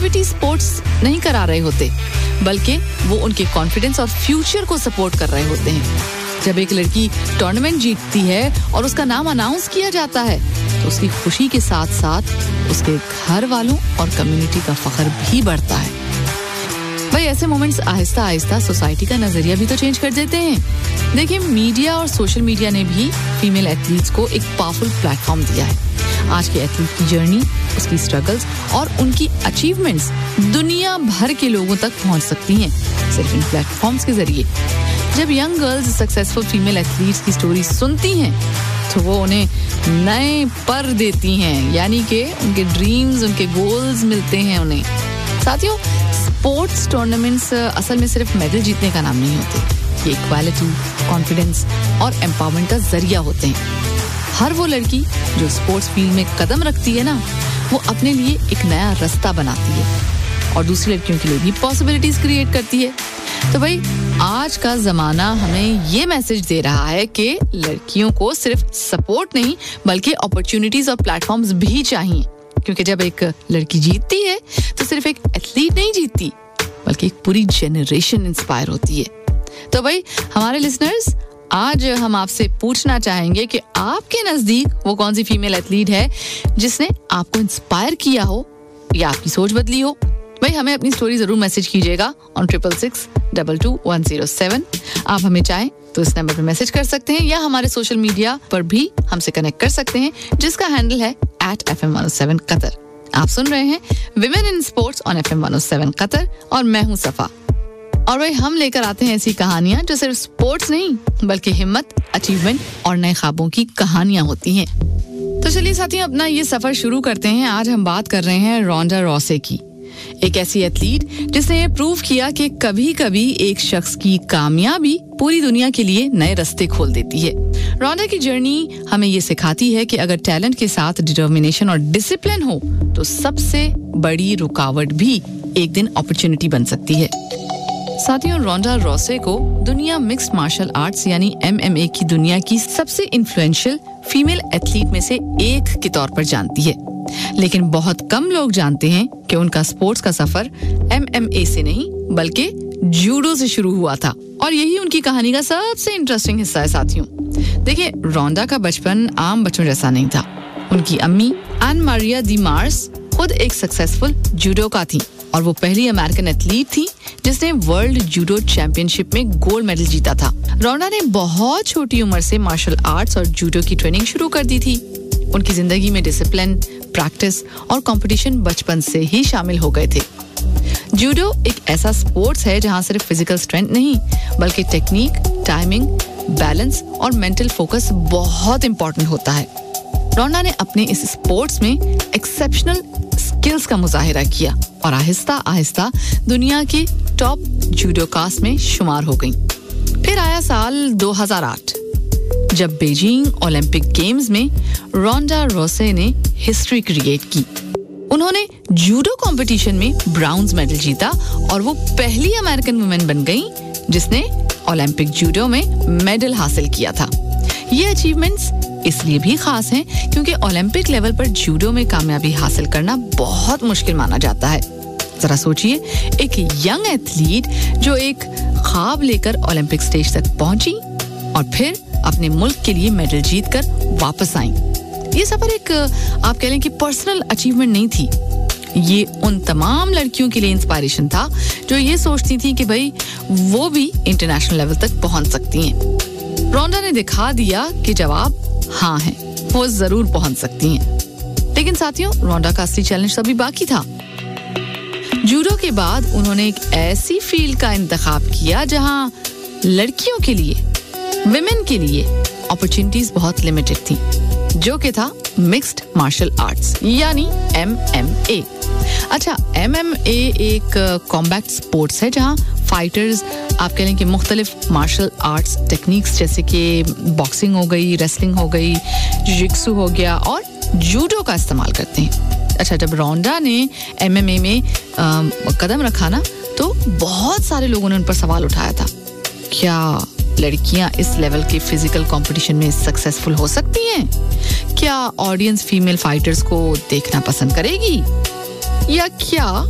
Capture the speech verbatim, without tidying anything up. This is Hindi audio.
एक्टिविटी स्पोर्ट्स नहीं करा रहे होते, बल्कि वो उनके कॉन्फिडेंस और फ्यूचर को सपोर्ट कर रहे होते हैं। जब एक लड़की टूर्नामेंट जीतती है और उसका नाम अनाउंस किया जाता है, तो उसकी खुशी के साथ साथ उसके घर वालों और कम्युनिटी का फख्र भी बढ़ता है। भाई ऐसे मोमेंट्स आहिस्ता आहिस्ता सोसाइटी का नजरिया भी तो चेंज कर देते हैं। देखिए, मीडिया और सोशल मीडिया ने भी फीमेल एथलीट्स को एक पावरफुल प्लेटफॉर्म दिया है। आज के एथलीट की जर्नी, उसकी स्ट्रगल्स और उनकी अचीवमेंट्स दुनिया भर के लोगों तक पहुंच सकती हैं सिर्फ इन प्लेटफॉर्म्स के जरिए। जब young girls successful female athletes की स्टोरी सुनती हैं, तो वो उन्हें नए पर देती हैं, यानी कि उनके ड्रीम्स, उनके गोल्स मिलते हैं उन्हें। साथियों, स्पोर्ट्स टूर्नामेंट्स असल में सिर्फ मेडल जीतने का नाम नहीं होते। ये इक्वालिटी, कॉन्फिडेंस और एम्पावरमेंट का जरिया होते हैं। हर वो लड़की जो स्पोर्ट्स फील्ड में कदम रखती है ना, वो अपने लिए एक नया रास्ता बनाती है और दूसरी लड़कियों के लिए भी पॉसिबिलिटीज क्रिएट करती है। तो भाई आज का जमाना हमें ये मैसेज दे रहा है कि लड़कियों को सिर्फ सपोर्ट नहीं बल्कि अपॉर्चुनिटीज और प्लेटफॉर्म्स भी चाहिए, क्योंकि जब एक लड़की जीतती है तो सिर्फ एक एथलीट नहीं जीतती बल्कि एक पूरी जनरेशन इंस्पायर होती है। तो भाई हमारे लिसनर्स, आज हम आपसे पूछना चाहेंगे कि आपके नजदीक वो कौन सी फीमेल एथलीट है जिसने आपको इंस्पायर किया हो या आपकी सोच बदली हो। भाई हमें अपनी स्टोरी जरूर मैसेज कीजिएगा on triple six double two one zero seven. आप हमें चाहें तो इस नंबर पर मैसेज कर सकते हैं या हमारे सोशल मीडिया पर भी हमसे कनेक्ट कर सकते हैं, जिसका हैंडल है eight F M one O seven Qatar. आप सुन रहे हैं women in sports on F M one O seven Qatar और मैं हूं सफा। और भाई हम लेकर आते हैं ऐसी कहानियां जो सिर्फ स्पोर्ट्स नहीं बल्कि हिम्मत, अचीवमेंट और नए ख्वाबों की कहानियां होती हैं। तो चलिए साथियों, अपना ये सफर शुरू करते हैं। आज हम बात कर रहे हैं रोंडा रॉसे की, एक ऐसी एथलीट जिसने ये प्रूव किया कि कभी कभी एक शख्स की कामयाबी पूरी दुनिया के लिए नए रास्ते खोल देती है। रोंडा की जर्नी हमें ये सिखाती है कि अगर टैलेंट के साथ डिटर्मिनेशन और डिसिप्लिन हो तो सबसे बड़ी रुकावट भी एक दिन अपॉर्चुनिटी बन सकती है। साथियों, रोंडा रॉसे को दुनिया मिक्स्ड मार्शल आर्ट्स यानी एम एम ए की दुनिया की सबसे इन्फ्लुएंशियल फीमेल एथलीट में से एक के तौर पर जानती है, लेकिन बहुत कम लोग जानते हैं कि उनका स्पोर्ट्स का सफर एम एम ए से नहीं बल्कि जूडो से शुरू हुआ था, और यही उनकी कहानी का सबसे इंटरेस्टिंग हिस्सा है। साथियों देखिए, रोंडा का बचपन आम बच्चों जैसा नहीं था। उनकी अम्मी एन मारिया दी मार्स खुद एक सक्सेसफुल जूडोका थी और वो पहली अमेरिकन एथलीट थी जिसने वर्ल्ड जूडो चैंपियनशिप में गोल्ड मेडल जीता था। रोंडा ने बहुत छोटी उम्र से मार्शल आर्ट्स और जूडो की ट्रेनिंग शुरू कर दी थी। उनकी जिंदगी में डिसिप्लिन, प्रैक्टिस और कंपटीशन बचपन से ही शामिल हो गए थे। जूडो एक ऐसा स्पोर्ट्स है जहां सिर्फ फिजिकल स्ट्रेंथ नहीं बल्कि टेक्निक, टाइमिंग, बैलेंस और मेंटल फोकस बहुत इंपॉर्टेंट होता है। रोंडा ने अपने इस स्पोर्ट्स में एक्सेप्शनल स्किल्स का मुजाहिरा किया और आहिस्ता आहिस्ता दुनिया के टॉप जूडोकास में शुमार हो गई। फिर आया साल दो हज़ार आठ, जब बीजिंग ओलंपिक गेम्स में रोंडा रॉसे ने हिस्ट्री क्रिएट की। उन्होंने जूडो कंपटीशन में ब्राउन्ज मेडल जीता और वो पहली अमेरिकन वुमेन बन गई जिसने ओलंपिक जूडो में मेडल हासिल किया था। ये अचीवमेंट्स इसलिए भी खास हैं क्योंकि ओलंपिक लेवल पर जूडो में कामयाबी हासिल करना बहुत मुश्किल माना जाता है। जरा सोचिए, एक यंग एथलीट जो एक ख्वाब लेकर ओलंपिक स्टेज तक पहुंची और फिर अपने मुल्क के लिए मेडल जीतकर वापस आई। ये सफर एक आप कह लें कि पर्सनल अचीवमेंट नहीं थी, ये उन तमाम लड़कियों के लिए इंस्पायरेशन था जो ये सोचती थी कि भाई वो भी इंटरनेशनल लेवल तक पहुंच सकती हैं। रोंडा ने दिखा दिया कि जवाब हाँ है, वो जरूर पहुंच सकती हैं। लेकिन साथियों, रोंडा का असली चैलेंज अभी बाकी था। जूडो के बाद उन्होंने एक ऐसी फील्ड का इंतखाब किया जहां लड़कियों के लिए, विमेन के लिए अपॉर्चुनिटीज बहुत लिमिटेड थी, जो कि था मिक्स्ड मार्शल आर्ट्स यानी एम एम ए। अच्छा, एम एम ए एक कॉम्बैट स्पोर्ट्स है जहां फाइटर्स आप कह लें कि मुख्तलिफ मार्शल आर्ट्स टेक्निक्स जैसे कि बॉक्सिंग हो गई, रेसलिंग हो गई, जिजिक्सू हो गया और जूडो का इस्तेमाल करते हैं। अच्छा, जब रोंडा ने एम एम ए में आ, कदम रखा ना, तो बहुत सारे लोगों ने उन पर सवाल उठाया था, क्या लड़कियां इस लेवल के फिजिकल कंपटीशन में सक्सेसफुल हो सकती हैं? क्या ऑडियंस फीमेल फाइटर्स को देखना पसंद करेगी? या क्या